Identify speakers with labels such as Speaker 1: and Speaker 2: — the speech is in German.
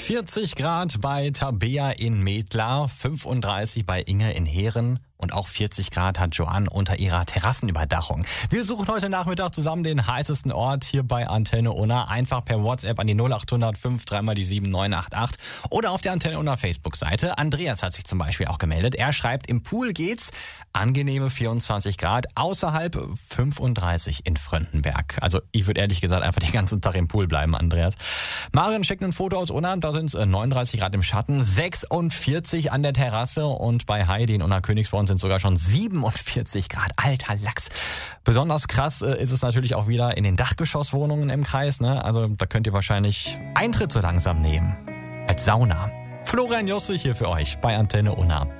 Speaker 1: 40 Grad bei Tabea in Medlar, 35 bei Inge in Heeren und auch 40 Grad hat Joanne unter ihrer Terrassenüberdachung. Wir suchen heute Nachmittag zusammen den heißesten Ort hier bei Antenne Unna. Einfach per WhatsApp an die 0800 5 3 mal die 7988 oder auf der Antenne Unna Facebook-Seite. Andreas hat sich zum Beispiel auch gemeldet. Er schreibt, im Pool geht's, angenehme 24 Grad, außerhalb 35 in Fröndenberg. Also ich würde ehrlich gesagt einfach den ganzen Tag im Pool bleiben, Andreas. Maren schickt ein Foto aus Unna, da sind es 39 Grad im Schatten, 46 an der Terrasse und bei Heidi in Unna Königsborn sind sogar schon 47 Grad. Alter Lachs. Besonders krass ist es natürlich auch wieder in den Dachgeschosswohnungen im Kreis. Ne? Also da könnt ihr wahrscheinlich Eintritt so langsam nehmen. Als Sauna. Florian Josse hier für euch bei Antenne Unna.